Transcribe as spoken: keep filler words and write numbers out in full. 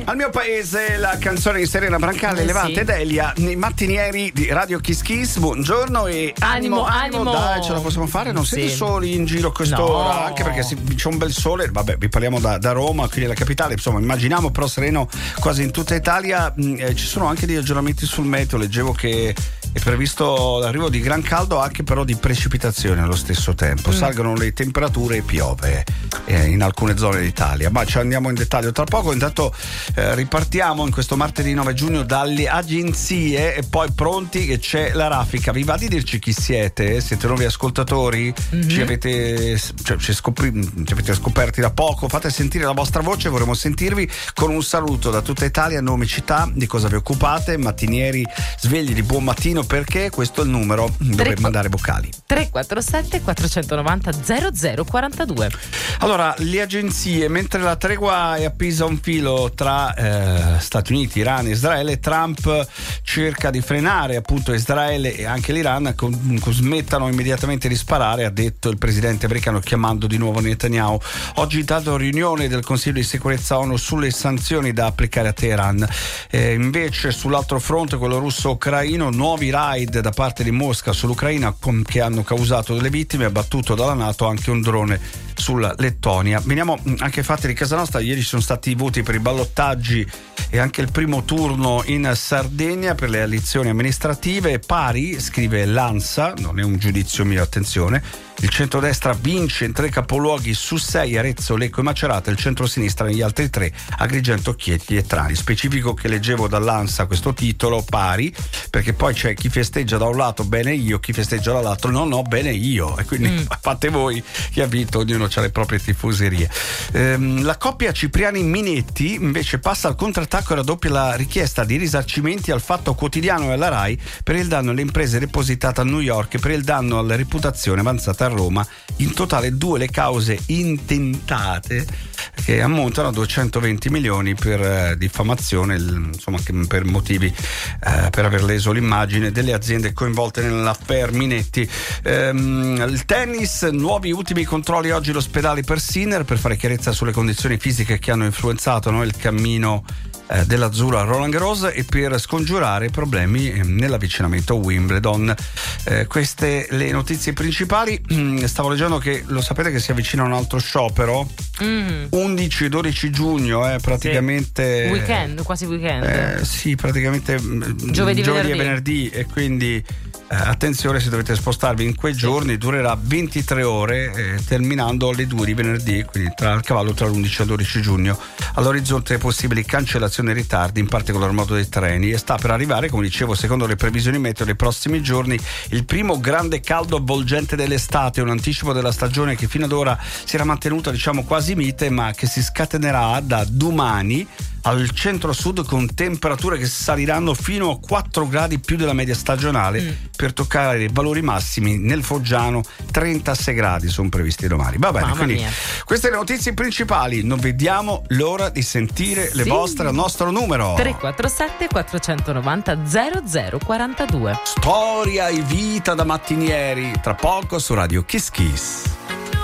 Al mio paese la canzone di Serena Brancale, eh Levante sì. ed Elia, nei mattinieri di Radio Kiss Kiss. Buongiorno e animo, Animo, animo, animo. dai, ce la possiamo fare, non siete Sì. soli in giro a quest'ora, No. anche perché si- c'è un bel sole, vabbè, vi parliamo da, da Roma, quindi la capitale, insomma, immaginiamo però sereno quasi in tutta Italia. Mh, eh, ci sono anche degli aggiornamenti sul meteo, leggevo che è previsto l'arrivo di gran caldo, anche però di precipitazioni allo stesso tempo. Mm. Salgono le temperature e piove eh, in alcune zone d'Italia, ma ci andiamo in dettaglio tra poco. Intanto eh, ripartiamo in questo martedì nove giugno dalle agenzie e poi pronti che c'è la raffica. Vi va di dirci chi siete? Siete nuovi ascoltatori? Mm-hmm. Ci avete cioè, ci, scopri, ci avete scoperti da poco? Fate sentire la vostra voce, vorremmo sentirvi con un saluto da tutta Italia, nome, città, di cosa vi occupate, mattinieri svegli di buon mattino, perché questo è il numero dove Tre- mandare vocali. tre quattro sette quattrocentonovanta zero zero quarantadue. Allora, le agenzie, mentre la tregua è appesa a un filo tra eh, Stati Uniti, Iran e Israele, Trump cerca di frenare appunto Israele e anche l'Iran, con, con smettano immediatamente di sparare, ha detto il presidente americano chiamando di nuovo Netanyahu. Oggi dato riunione del Consiglio di sicurezza ONU sulle sanzioni da applicare a Teheran. Eh, invece sull'altro fronte, quello russo-ucraino, nuovi raid da parte di Mosca sull'Ucraina con, che hanno causato delle vittime, abbattuto dalla NATO anche un drone sulla Lettonia. Veniamo anche ai fatti di casa nostra. Ieri ci sono stati i voti per i ballottaggi e anche il primo turno in Sardegna per le elezioni amministrative. Pari, scrive l'ANSA, non è un giudizio mio, attenzione, il centrodestra vince in tre capoluoghi su sei, Arezzo, Lecco e Macerata, il centrosinistra negli altri tre, Agrigento, Chieti e Trani. Specifico che leggevo dall'ANSA questo titolo, pari, perché poi c'è chi festeggia da un lato bene io, chi festeggia dall'altro no no bene io, e quindi mm. fate voi chi ha vinto, ognuno ha le proprie tifoserie. Ehm, la coppia Cipriani-Minetti invece passa al contrattacco e raddoppia la richiesta di risarcimenti al Fatto Quotidiano e alla RAI per il danno alle imprese depositate a New York e per il danno alla reputazione avanzata a Roma. In totale due le cause intentate, che ammontano a duecentoventi milioni per eh, diffamazione, il, insomma, che per motivi eh, per aver leso l'immagine delle aziende coinvolte nell'affaire Minetti. Ehm, il tennis, nuovi ultimi controlli oggi all'ospedale per Sinner per fare chiarezza sulle condizioni fisiche che hanno influenzato no, il cammino eh, dell'azzurro a Roland Garros e per scongiurare problemi eh, nell'avvicinamento a Wimbledon. Eh, queste le notizie principali. Stavo leggendo che lo sapete che si avvicina un altro sciopero, mm. undici e dodici giugno, eh, praticamente sì. Weekend, quasi weekend. Eh, sì, praticamente giovedì, giovedì venerdì. e venerdì, e quindi Eh, attenzione se dovete spostarvi in quei giorni. Durerà ventitré ore eh, terminando alle due di venerdì, quindi tra il cavallo tra l'undici e il dodici giugno. All'orizzonte possibili cancellazioni e ritardi, in particolar modo dei treni, e sta per arrivare, come dicevo, secondo le previsioni meteo nei prossimi giorni, il primo grande caldo avvolgente dell'estate, un anticipo della stagione che fino ad ora si era mantenuta diciamo quasi mite, ma che si scatenerà da domani al centro-sud con temperature che saliranno fino a quattro gradi più della media stagionale, mm. per toccare i valori massimi nel Foggiano. Trentasei gradi sono previsti domani. Va bene, Mamma quindi mia. queste le notizie principali. Non vediamo l'ora di sentire sì. le vostre al nostro numero tre quattro sette quattrocentonovanta zero zero quarantadue. Storia e vita da mattinieri, tra poco su Radio Kiss Kiss.